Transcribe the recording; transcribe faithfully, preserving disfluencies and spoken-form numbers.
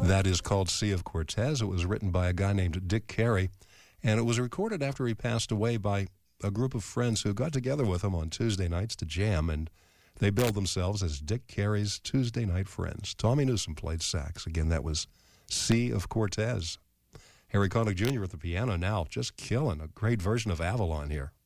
That is called Sea of Cortez. It was written by a guy named Dick Carey, and it was recorded after he passed away by a group of friends who got together with him on Tuesday nights to jam, and they billed themselves as Dick Carey's Tuesday Night Friends. Tommy Newsom played sax. Again, that was Sea of Cortez. Harry Connick Junior at the piano now, just killing a great version of Avalon here.